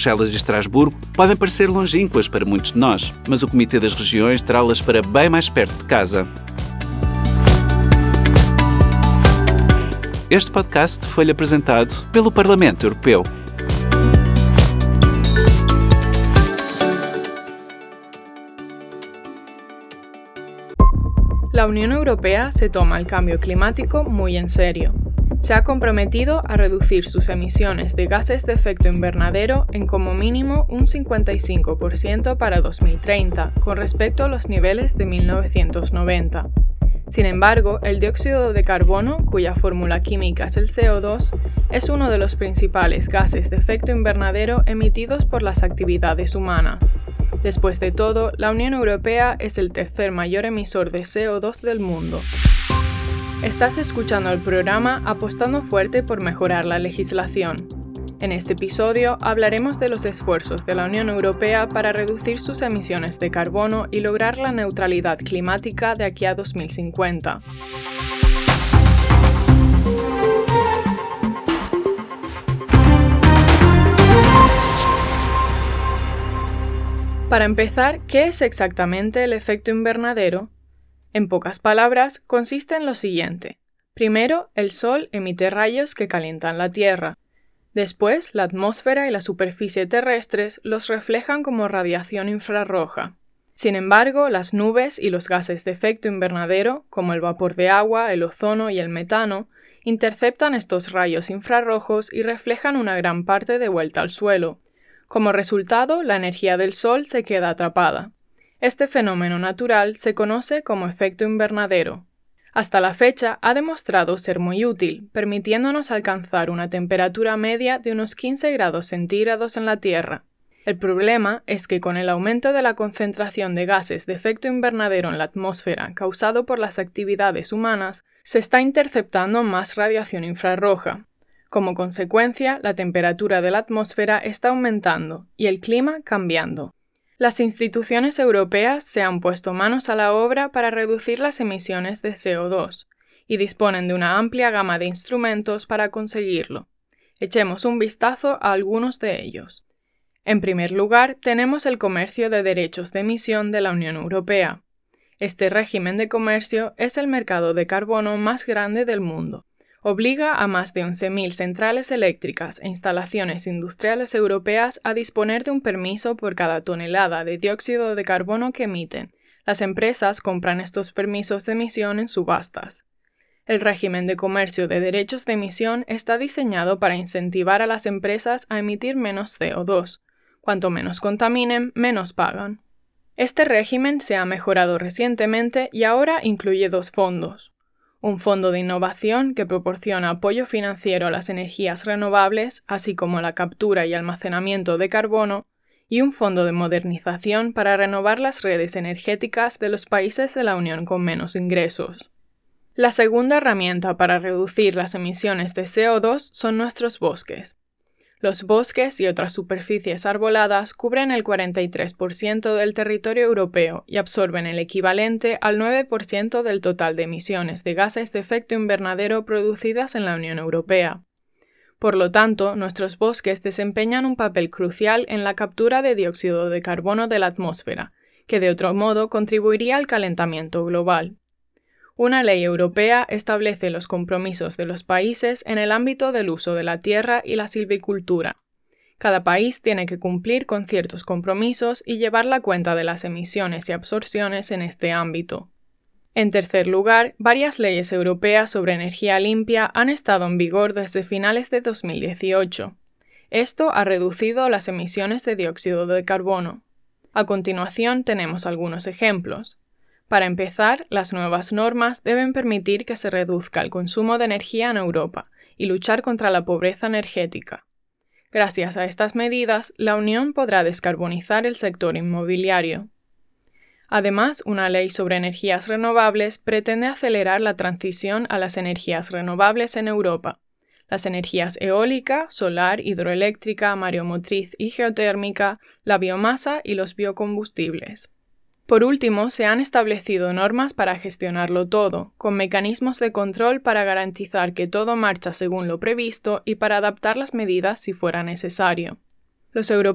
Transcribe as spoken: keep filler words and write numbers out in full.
Bruxelas e Estrasburgo podem parecer longínquas para muitos de nós, mas o Comitê das Regiões terá-las para bem mais perto de casa. Este podcast foi-lhe apresentado pelo Parlamento Europeu. La Unión Europea se toma el cambio climático muy en serio. Se ha comprometido a reducir sus emisiones de gases de efecto invernadero en como mínimo un cincuenta y cinco por ciento para dos mil treinta, con respecto a los niveles de mil novecientos noventa. Sin embargo, el dióxido de carbono, cuya fórmula química es el C O dos, es uno de los principales gases de efecto invernadero emitidos por las actividades humanas. Después de todo, la Unión Europea es el tercer mayor emisor de C O dos del mundo. Estás escuchando el programa Apostando Fuerte por Mejorar la Legislación. En este episodio hablaremos de los esfuerzos de la Unión Europea para reducir sus emisiones de carbono y lograr la neutralidad climática de aquí a dos mil cincuenta. Para empezar, ¿qué es exactamente el efecto invernadero? En pocas palabras, consiste en lo siguiente. Primero, el Sol emite rayos que calientan la Tierra. Después, la atmósfera y la superficie terrestres los reflejan como radiación infrarroja. Sin embargo, las nubes y los gases de efecto invernadero, como el vapor de agua, el ozono y el metano, interceptan estos rayos infrarrojos y reflejan una gran parte de vuelta al suelo. Como resultado, la energía del Sol se queda atrapada. Este fenómeno natural se conoce como efecto invernadero. Hasta la fecha ha demostrado ser muy útil, permitiéndonos alcanzar una temperatura media de unos quince grados centígrados en la Tierra. El problema es que con el aumento de la concentración de gases de efecto invernadero en la atmósfera causado por las actividades humanas, se está interceptando más radiación infrarroja. Como consecuencia, la temperatura de la atmósfera está aumentando y el clima cambiando. Las instituciones europeas se han puesto manos a la obra para reducir las emisiones de C O dos y disponen de una amplia gama de instrumentos para conseguirlo. Echemos un vistazo a algunos de ellos. En primer lugar, tenemos el comercio de derechos de emisión de la Unión Europea. Este régimen de comercio es el mercado de carbono más grande del mundo. Obliga a más de once mil centrales eléctricas e instalaciones industriales europeas a disponer de un permiso por cada tonelada de dióxido de carbono que emiten. Las empresas compran estos permisos de emisión en subastas. El régimen de comercio de derechos de emisión está diseñado para incentivar a las empresas a emitir menos C O dos. Cuanto menos contaminen, menos pagan. Este régimen se ha mejorado recientemente y ahora incluye dos fondos. Un fondo de innovación que proporciona apoyo financiero a las energías renovables, así como la captura y almacenamiento de carbono, y un fondo de modernización para renovar las redes energéticas de los países de la Unión con menos ingresos. La segunda herramienta para reducir las emisiones de C O dos son nuestros bosques. Los bosques y otras superficies arboladas cubren el cuarenta y tres por ciento del territorio europeo y absorben el equivalente al nueve por ciento del total de emisiones de gases de efecto invernadero producidas en la Unión Europea. Por lo tanto, nuestros bosques desempeñan un papel crucial en la captura de dióxido de carbono de la atmósfera, que de otro modo contribuiría al calentamiento global. Una ley europea establece los compromisos de los países en el ámbito del uso de la tierra y la silvicultura. Cada país tiene que cumplir con ciertos compromisos y llevar la cuenta de las emisiones y absorciones en este ámbito. En tercer lugar, varias leyes europeas sobre energía limpia han estado en vigor desde finales de dos mil dieciocho. Esto ha reducido las emisiones de dióxido de carbono. A continuación tenemos algunos ejemplos. Para empezar, las nuevas normas deben permitir que se reduzca el consumo de energía en Europa y luchar contra la pobreza energética. Gracias a estas medidas, la Unión podrá descarbonizar el sector inmobiliario. Además, una ley sobre energías renovables pretende acelerar la transición a las energías renovables en Europa. Las energías eólica, solar, hidroeléctrica, mareomotriz y geotérmica, la biomasa y los biocombustibles. Por último, se han establecido normas para gestionarlo todo, con mecanismos de control para garantizar que todo marcha según lo previsto y para adaptar las medidas si fuera necesario. Los europeos